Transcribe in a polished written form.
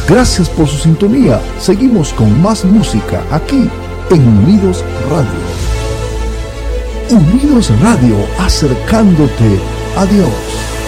Gracias por su sintonía. Seguimos con más música aquí en Unidos Radio. Unidos Radio, acercándote a Dios.